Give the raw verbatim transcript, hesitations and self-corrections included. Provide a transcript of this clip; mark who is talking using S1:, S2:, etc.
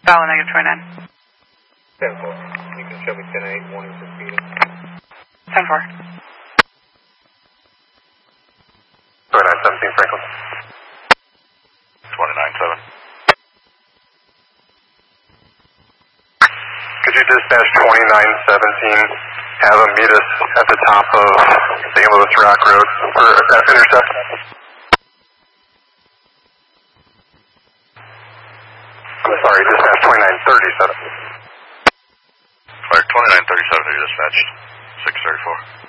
S1: Solid negative twenty-nine.
S2: ten four. You can show me ten eight, one is speeding.
S1: ten four.
S2: twenty-nine seventeen, Franklin.
S3: twenty-nine seven.
S2: Could you dispatch twenty-nine seventeen, have them meet us at the top of Saint Louis Rock Road for that intercept? I'm sorry, dispatch twenty-nine thirty-seven.
S3: Fire twenty-nine thirty-seven, you dispatched six thirty-four.